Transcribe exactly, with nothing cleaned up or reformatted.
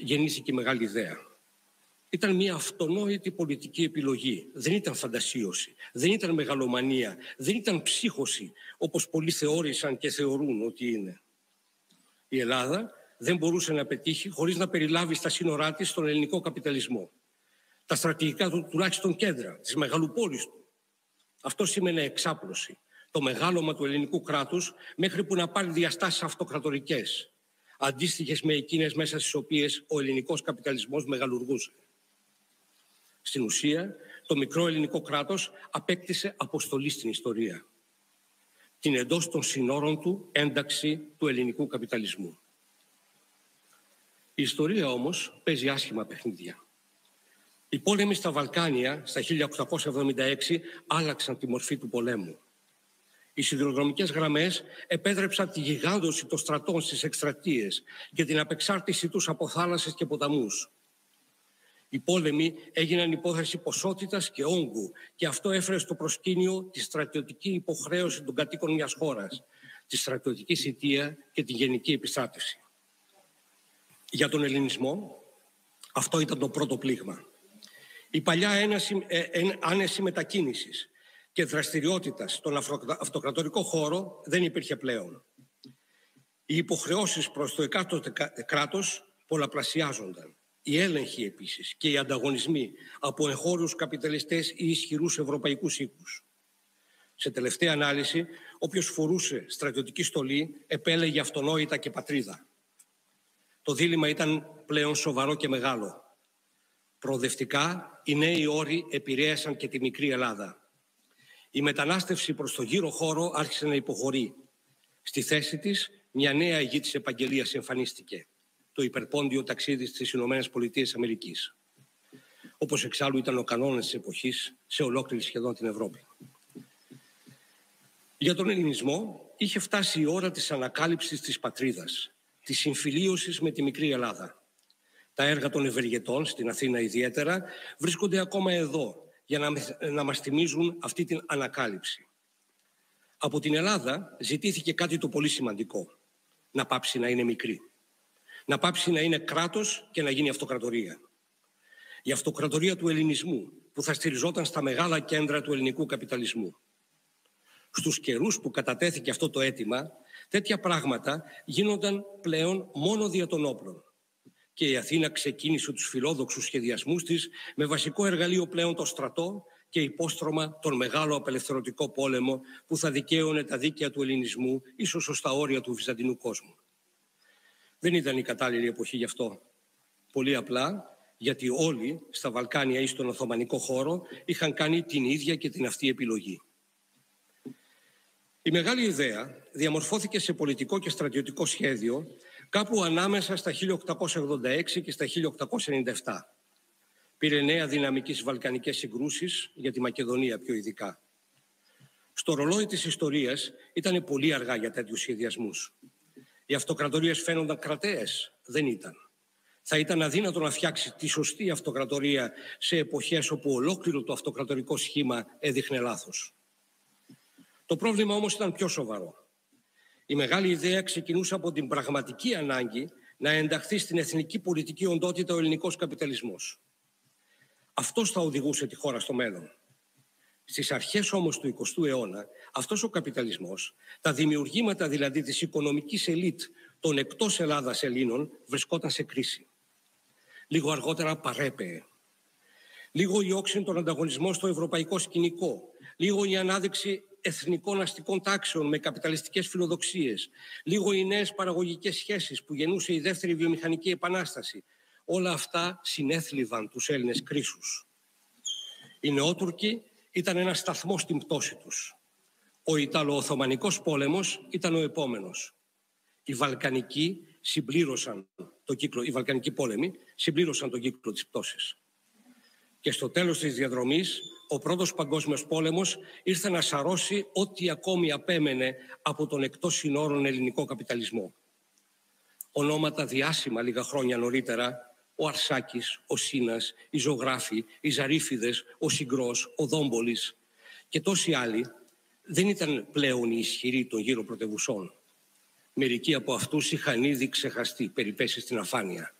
γεννήθηκε η μεγάλη ιδέα. Ήταν μια αυτονόητη πολιτική επιλογή. Δεν ήταν φαντασίωση, δεν ήταν μεγαλομανία, δεν ήταν ψύχωση, όπως πολλοί θεώρησαν και θεωρούν ότι είναι. Η Ελλάδα δεν μπορούσε να πετύχει χωρίς να περιλάβει στα σύνορά της τον ελληνικό καπιταλισμό. Τα στρατηγικά του τουλάχιστον κέντρα, της μεγαλοπόλης του. Αυτό σήμαινε εξάπλωση, το μεγάλωμα του ελληνικού κράτους μέχρι που να πάρει διαστάσεις αυτοκρατορικές, αντίστοιχες με εκείνες μέσα στις οποίες ο ελληνικός καπιταλισμός μεγαλουργούσε. Στην ουσία, το μικρό ελληνικό κράτος απέκτησε αποστολή στην ιστορία. Την εντός των συνόρων του ένταξη του ελληνικού καπιταλισμού. Η ιστορία όμως παίζει άσχημα παιχνίδια. Οι πόλεμοι στα Βαλκάνια στα χίλια οκτακόσια εβδομήντα έξι άλλαξαν τη μορφή του πολέμου. Οι σιδηροδρομικές γραμμές επέτρεψαν τη γιγάντωση των στρατών στις εκστρατείες και την απεξάρτηση τους από θάλασσες και ποταμούς. Οι πόλεμοι έγιναν υπόθεση ποσότητας και όγκου και αυτό έφερε στο προσκήνιο τη στρατιωτική υποχρέωση των κατοίκων μιας χώρας, τη στρατιωτική θητεία και τη γενική επιστράτευση. Για τον ελληνισμό αυτό ήταν το πρώτο πλήγμα. Η παλιά έναση, ε, ε, άνεση μετακίνησης και δραστηριότητας στον αυτοκρατορικό χώρο δεν υπήρχε πλέον. Οι υποχρεώσεις προς το εκάστοτε κράτος πολλαπλασιάζονταν. Οι έλεγχοι επίσης και οι ανταγωνισμοί από εγχώριους καπιταλιστές ή ισχυρούς ευρωπαϊκούς οίκους. Σε τελευταία ανάλυση, όποιος φορούσε στρατιωτική στολή επέλεγε αυτονόητα και πατρίδα. Το δίλημμα ήταν πλέον σοβαρό και μεγάλο. Προοδευτικά, οι νέοι όροι επηρέασαν και τη μικρή Ελλάδα. Η μετανάστευση προς το γύρο χώρο άρχισε να υποχωρεί. Στη θέση της, μια νέα ηγή της επαγγελίας εμφανίστηκε. Το υπερπόντιο ταξίδι στις Ηνωμένες Πολιτείες Αμερικής. Όπως εξάλλου ήταν ο κανόνας της εποχής σε ολόκληρη σχεδόν την Ευρώπη. Για τον ελληνισμό είχε φτάσει η ώρα της ανακάλυψης της πατρίδας, της συμφιλίωσης με τη μικρή Ελλάδα. Τα έργα των ευεργετών, στην Αθήνα ιδιαίτερα, βρίσκονται ακόμα εδώ για να, να μας θυμίζουν αυτή την ανακάλυψη. Από την Ελλάδα ζητήθηκε κάτι το πολύ σημαντικό. Να πάψει να είναι μικρή. Να πάψει να είναι κράτος και να γίνει αυτοκρατορία. Η αυτοκρατορία του ελληνισμού που θα στηριζόταν στα μεγάλα κέντρα του ελληνικού καπιταλισμού. Στους καιρούς που κατατέθηκε αυτό το αίτημα, τέτοια πράγματα γίνονταν πλέον μόνο δια των όπλων. Και η Αθήνα ξεκίνησε τους φιλόδοξους σχεδιασμούς της με βασικό εργαλείο πλέον το στρατό και υπόστρωμα τον μεγάλο απελευθερωτικό πόλεμο που θα δικαίωνε τα δίκαια του ελληνισμού ίσως ως τα όρια του βυζαντινού κόσμου. Δεν ήταν η κατάλληλη εποχή γι' αυτό. Πολύ απλά γιατί όλοι στα Βαλκάνια ή στον Οθωμανικό χώρο είχαν κάνει την ίδια και την αυτή επιλογή. Η μεγάλη ιδέα διαμορφώθηκε σε πολιτικό και στρατιωτικό σχέδιο κάπου ανάμεσα στα χίλια οκτακόσια ογδόντα έξι και στα χίλια οκτακόσια ενενήντα επτά. Πήρε νέα δυναμική στις βαλκανικές συγκρούσεις, για τη Μακεδονία πιο ειδικά. Στο ρολόι της ιστορίας ήταν πολύ αργά για τέτοιους σχεδιασμούς. Οι αυτοκρατορίες φαίνονταν κρατέες. Δεν ήταν. Θα ήταν αδύνατο να φτιάξει τη σωστή αυτοκρατορία σε εποχές όπου ολόκληρο το αυτοκρατορικό σχήμα έδειχνε λάθος. Το πρόβλημα όμως ήταν πιο σοβαρό. Η μεγάλη ιδέα ξεκινούσε από την πραγματική ανάγκη να ενταχθεί στην εθνική πολιτική οντότητα ο ελληνικός καπιταλισμός. Αυτός θα οδηγούσε τη χώρα στο μέλλον. Στις αρχές όμως του εικοστού αιώνα, αυτός ο καπιταλισμός, τα δημιουργήματα δηλαδή της οικονομικής ελίτ των εκτός Ελλάδας Ελλήνων, βρισκόταν σε κρίση. Λίγο αργότερα παρέπεε. Λίγο η όξυνη των ανταγωνισμών στο ευρωπαϊκό σκηνικό. Λίγο η ανάδειξη εθνικών αστικών τάξεων με καπιταλιστικές φιλοδοξίες. Λίγο οι νέες παραγωγικές σχέσεις που γεννούσε η δεύτερη βιομηχανική επανάσταση. Όλα αυτά συνέθλιβαν τους Έλληνες κρίσους. Οι Νεότουρκοι ήταν ένα σταθμό στην πτώση τους. Ο Ιταλο-Οθωμανικός πόλεμος ήταν ο επόμενος. Οι Βαλκανικοί συμπλήρωσαν το κύκλο, οι Βαλκανικοί πόλεμοι συμπλήρωσαν τον κύκλο της πτώσης. Και στο τέλος της διαδρομής, ο πρώτος παγκόσμιος πόλεμος ήρθε να σαρώσει ό,τι ακόμη απέμενε από τον εκτός συνόρων ελληνικό καπιταλισμό. Ονόματα διάσημα λίγα χρόνια νωρίτερα, ο Αρσάκης, ο Σίνας, οι Ζωγράφοι, οι Ζαρίφιδες, ο Συγκρός, ο Δόμπολης και τόσοι άλλοι δεν ήταν πλέον οι ισχυροί των γύρω πρωτευουσών. Μερικοί από αυτούς είχαν ήδη ξεχαστεί, περιπέσει στην αφάνεια.